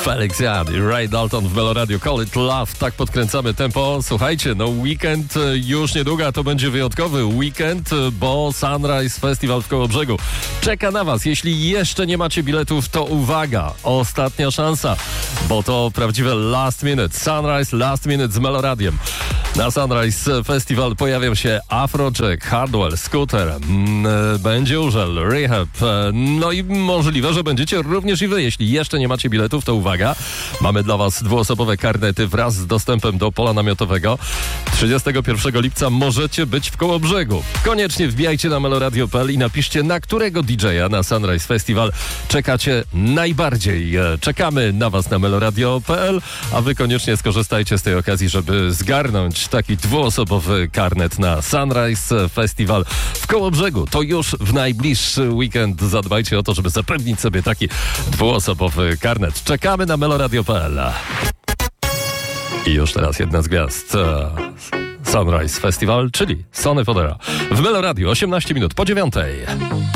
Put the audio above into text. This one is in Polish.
Felix Jan i Ray Dalton w Meloradio Call It Love. Tak podkręcamy tempo. Słuchajcie, weekend już niedługo, a to będzie wyjątkowy weekend, bo Sunrise Festival w Kołobrzegu czeka na was. Jeśli jeszcze nie macie biletów, to uwaga, ostatnia szansa, bo to prawdziwe last minute. Sunrise Last Minute z Meloradiem. Na Sunrise Festival pojawią się Afrojack, Hardwell, Scooter, będzie Urzel, Rehab, no i możliwe, że będziecie również i wy. Jeśli jeszcze nie macie biletów, to uwaga, mamy dla was dwuosobowe karnety wraz z dostępem do pola namiotowego. 31 lipca możecie być w Kołobrzegu. Koniecznie wbijajcie na meloradio.pl i napiszcie, na którego DJ-a na Sunrise Festival czekacie najbardziej. Czekamy na was na meloradio.pl, a wy koniecznie skorzystajcie z tej okazji, żeby zgarnąć taki dwuosobowy karnet na Sunrise Festival w Kołobrzegu. To już w najbliższy weekend. Zadbajcie o to, żeby zapewnić sobie taki dwuosobowy karnet. Czekamy na meloradio.pl. I już teraz jedna z gwiazd Sunrise Festival, czyli Sonny Fodera. W Meloradio 18 minut po 9.